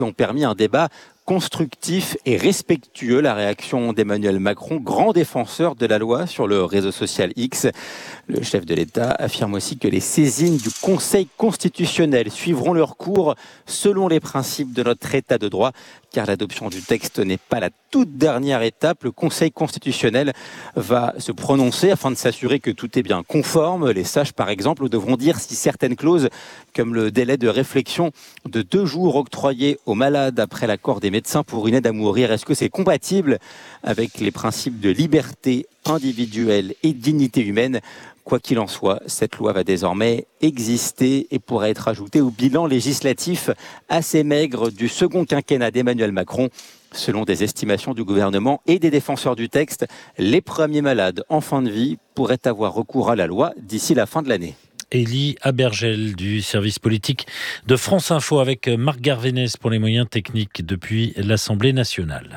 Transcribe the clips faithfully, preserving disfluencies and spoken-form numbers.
ont permis un débat constructif et respectueux. La réaction d'Emmanuel Macron, grand défenseur de la loi sur le réseau social X. Le chef de l'État affirme aussi que les saisines du Conseil constitutionnel suivront leur cours selon les principes de notre État de droit, car l'adoption du texte n'est pas la toute dernière étape. Le Conseil constitutionnel va se prononcer afin de s'assurer que tout est bien conforme. Les sages, par exemple, devront dire si certaines clauses, comme le délai de réflexion de deux jours octroyé aux malades après l'accord des médecins pour une aide à mourir, est-ce que c'est compatible avec les principes de liberté individuelle et de dignité humaine ? Quoi qu'il en soit, cette loi va désormais exister et pourra être ajoutée au bilan législatif assez maigre du second quinquennat d'Emmanuel Macron. Selon des estimations du gouvernement et des défenseurs du texte, les premiers malades en fin de vie pourraient avoir recours à la loi d'ici la fin de l'année. Élie Abergel du service politique de France Info avec Marc Garvénès pour les moyens techniques depuis l'Assemblée nationale.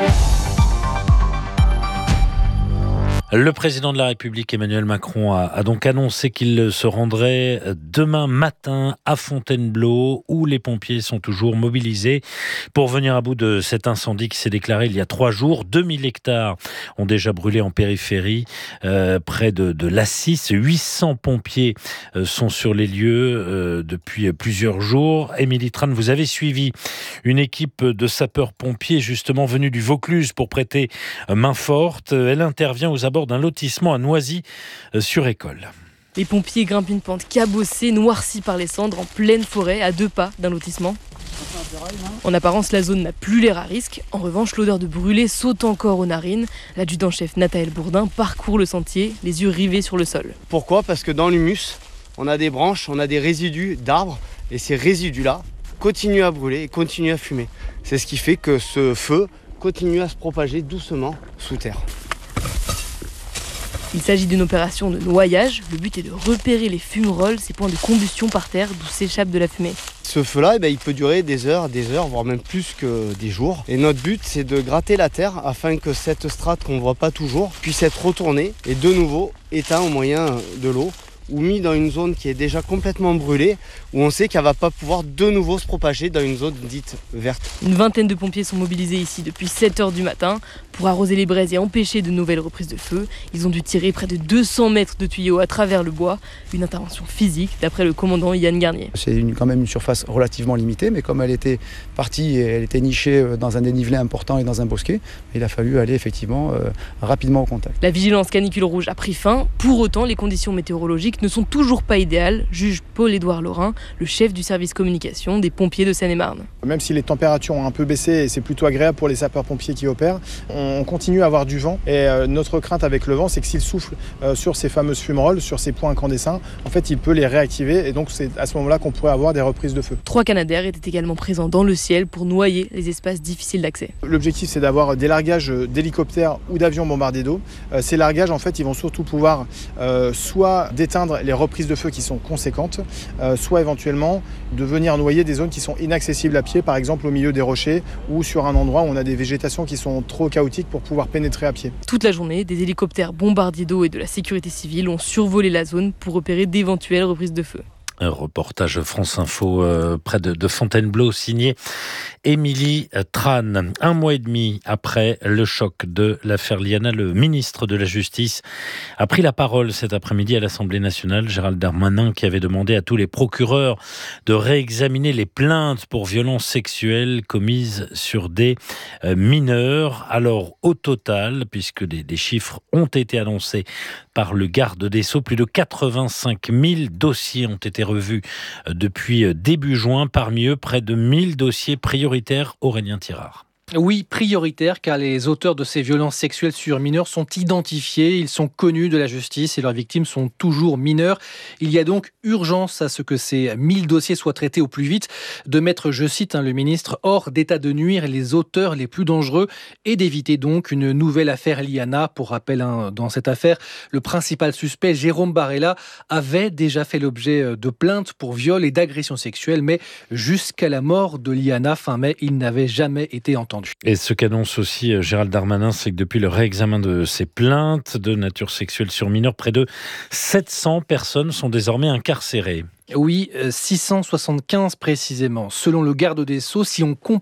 Le président de la République, Emmanuel Macron, a, a donc annoncé qu'il se rendrait demain matin à Fontainebleau, où les pompiers sont toujours mobilisés pour venir à bout de cet incendie qui s'est déclaré il y a trois jours. deux mille hectares ont déjà brûlé en périphérie, euh, près de, de l'Assis. huit cents pompiers euh, sont sur les lieux euh, depuis plusieurs jours. Émilie Tran, vous avez suivi une équipe de sapeurs-pompiers justement venue du Vaucluse pour prêter main forte. Elle intervient aux abords d'un lotissement à Noisy-sur-École. Les pompiers grimpent une pente cabossée, noircie par les cendres, en pleine forêt, à deux pas d'un lotissement. En apparence, la zone n'a plus l'air à risque. En revanche, l'odeur de brûlé saute encore aux narines. L'adjudant-chef Nathaël Bourdin parcourt le sentier, les yeux rivés sur le sol. Pourquoi ? Parce que dans l'humus, on a des branches, on a des résidus d'arbres, et ces résidus-là continuent à brûler et continuent à fumer. C'est ce qui fait que ce feu continue à se propager doucement sous terre. Il s'agit d'une opération de noyage. Le but est de repérer les fumerolles, ces points de combustion par terre d'où s'échappe de la fumée. Ce feu-là, eh bien, il peut durer des heures, des heures, voire même plus que des jours. Et notre but, c'est de gratter la terre afin que cette strate qu'on ne voit pas toujours puisse être retournée et de nouveau éteinte au moyen de l'eau, ou mis dans une zone qui est déjà complètement brûlée, où on sait qu'elle ne va pas pouvoir de nouveau se propager dans une zone dite verte. Une vingtaine de pompiers sont mobilisés ici depuis sept heures du matin pour arroser les braises et empêcher de nouvelles reprises de feu. Ils ont dû tirer près de deux cents mètres de tuyaux à travers le bois. Une intervention physique, d'après le commandant Yann Garnier. C'est une, quand même une surface relativement limitée, mais comme elle était partie et elle était nichée dans un dénivelé important et dans un bosquet, il a fallu aller effectivement euh, rapidement au contact. La vigilance canicule rouge a pris fin. Pour autant, les conditions météorologiques ne sont toujours pas idéales, juge Paul-Édouard Laurin, le chef du service communication des pompiers de Seine-et-Marne. Même si les températures ont un peu baissé et c'est plutôt agréable pour les sapeurs-pompiers qui opèrent, on continue à avoir du vent et euh, notre crainte avec le vent, c'est que s'il souffle euh, sur ces fameuses fumerolles, sur ces points incandescents, en fait il peut les réactiver et donc c'est à ce moment-là qu'on pourrait avoir des reprises de feu. Trois Canadair étaient également présents dans le ciel pour noyer les espaces difficiles d'accès. L'objectif c'est d'avoir des largages d'hélicoptères ou d'avions bombardés d'eau. Euh, ces largages en fait ils vont surtout pouvoir euh, soit d'éteindre les reprises de feu qui sont conséquentes, euh, soit éventuellement de venir noyer des zones qui sont inaccessibles à pied, par exemple au milieu des rochers ou sur un endroit où on a des végétations qui sont trop chaotiques pour pouvoir pénétrer à pied. Toute la journée, des hélicoptères bombardiers d'eau et de la sécurité civile ont survolé la zone pour repérer d'éventuelles reprises de feu. Un reportage France Info euh, près de, de Fontainebleau signé Émilie Tran. Un mois et demi après le choc de l'affaire Liana, le ministre de la Justice a pris la parole cet après-midi à l'Assemblée nationale. Gérald Darmanin qui avait demandé à tous les procureurs de réexaminer les plaintes pour violences sexuelles commises sur des euh, mineurs. Alors au total, puisque des, des chiffres ont été annoncés par le garde des Sceaux, plus de quatre-vingt-cinq mille dossiers ont été revus depuis début juin. Parmi eux, près de mille dossiers prioritaires. Aurélien Tirard. Oui, prioritaire, car les auteurs de ces violences sexuelles sur mineurs sont identifiés, ils sont connus de la justice et leurs victimes sont toujours mineures. Il y a donc urgence à ce que ces mille dossiers soient traités au plus vite, de mettre, je cite, hein, le ministre, hors d'état de nuire les auteurs les plus dangereux et d'éviter donc une nouvelle affaire Liana. Pour rappel, hein, dans cette affaire, le principal suspect, Jérôme Barella, avait déjà fait l'objet de plaintes pour viol et d'agression sexuelle, mais jusqu'à la mort de Liana fin mai, il n'avait jamais été entendu. entendu. Et ce qu'annonce aussi Gérald Darmanin, c'est que depuis le réexamen de ces plaintes de nature sexuelle sur mineurs, près de sept cents personnes sont désormais incarcérées. Oui, six cent soixante-quinze précisément. Selon le garde des Sceaux, si on compare